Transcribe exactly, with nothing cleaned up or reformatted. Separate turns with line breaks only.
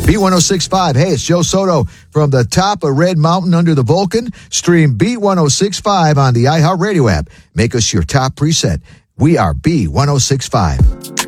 B ten sixty-five. Hey, it's Joe Soto from the top of Red Mountain under the Vulcan. Stream B ten sixty-five on the iHeartRadio app. Make us your top preset. We are B ten sixty-five.